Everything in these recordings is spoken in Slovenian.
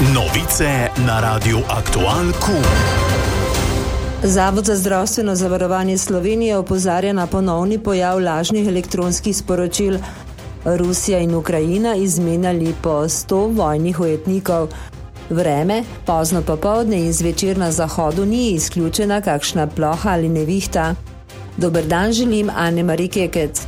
Novice na Radiu Aktualku. Zavod za zdravstveno zavarovanje Slovenije opozarja na ponovni pojav lažnih elektronskih sporočil. Rusija in Ukrajina izmenjali po 100 vojnih ujetnikov. Vreme, pozno popoldne in zvečer na zahodu ni izključena kakšna ploha ali nevihta. Dober dan želim, Anne-Marie Kekec.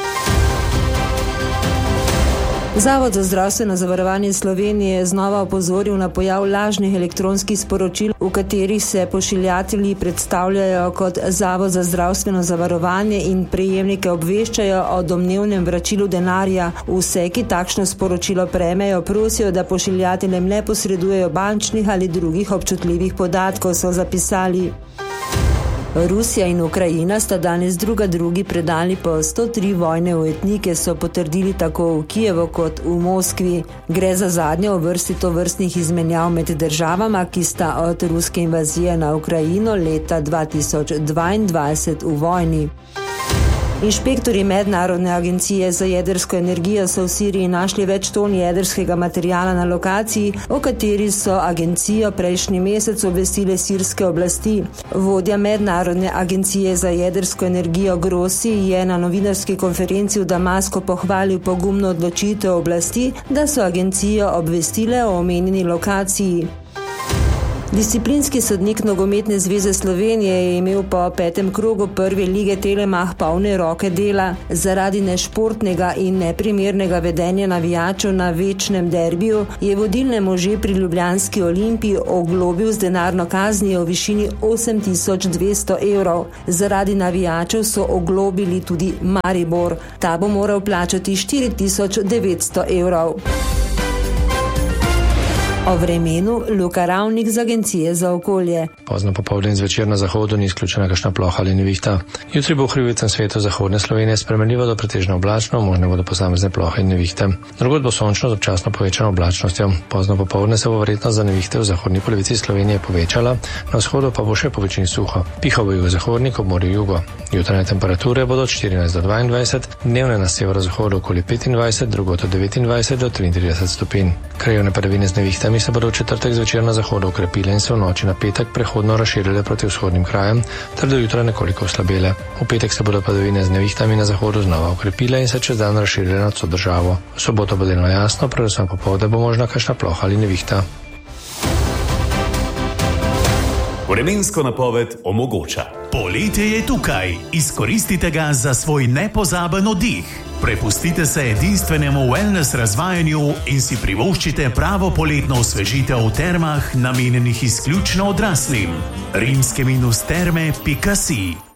Zavod za zdravstveno zavarovanje Slovenije je znova opozoril na pojav lažnih elektronskih sporočil, v katerih se pošiljatelji predstavljajo kot Zavod za zdravstveno zavarovanje in prejemnike obveščajo o domnevnem vračilu denarja. Vse, ki takšno sporočilo prejmejo, prosijo, da pošiljateljem ne posredujejo bančnih ali drugih občutljivih podatkov, so zapisali. Rusija in Ukrajina sta danes drugi predali po 103 vojne ujetnike, so potrdili tako v Kijevu kot v Moskvi. Gre za zadnjo v vrsti tovrstnih izmenjav med državama, ki sta od ruske invazije na Ukrajino leta 2022 v vojni. Inšpektorji Mednarodne agencije za jedrsko energijo so v Siriji našli več ton jedrskega materiala na lokaciji, o kateri so agencijo prejšnji mesec obvestile sirske oblasti. Vodja Mednarodne agencije za jedrsko energijo Grossi je na novinarski konferenci v Damasku pohvalil pogumno odločitev oblasti, da so agencijo obvestile o omenjeni lokaciji. Disciplinski sodnik Nogometne zveze Slovenije je imel po 5. krogu prve lige Telemach polne roke dela. Zaradi nešportnega in neprimernega vedenja navijačev na večnem derbiju je vodilne može pri ljubljanski Olimpiji oglobil z denarno kaznijo v višini 8.200 evrov. Zaradi navijačev so oglobili tudi Maribor. Ta bo moral plačati 4.900 evrov. O vremenu Luka Ravnik z Agencije za okolje. Pozno popoldne in zvečer na zahodu ni izključena kakšna ploha ali nevihta. Jutri bo v hribovitem svetu zahodne Slovenije spremenljivo do pretežno oblačno, možne bodo posamezne plohe in nevihte. Drugod bo sončno z občasno povečano oblačnostjo. Pozno popoldne se bo verjetnost za nevihte v zahodni polovici Slovenije povečala, na vzhodu pa bo še po večini suho. Pihal bo jugozahodnik, ob morju jugo. Jutranje temperature bodo od 14 do 22, dnevne na severozahodu okoli 25, drugod od 29 do 33 stopinj. Krajevne padavine z nevihtami se bodo v četrtek zvečer na zahodu okrepile in se v noči na petek prehodno razširile proti vzhodnim krajem, ter do jutra nekoliko oslabele. V petek se bodo padavine z nevihtami na zahodu znova okrepile in se čez dan razširile nad vso državo. V soboto bo delno jasno, predvsem popoldne bo možna kakšna ploha ali nevihta. Vremensko napoved omogoča. Poletje je tukaj. Izkoristite ga za svoj nepozaben oddih. Prepustite se edinstvenemu wellness razvajanju in si privoščite pravo poletno osvežitev v termah, namenjenih izključno odraslim. rimske-terme.si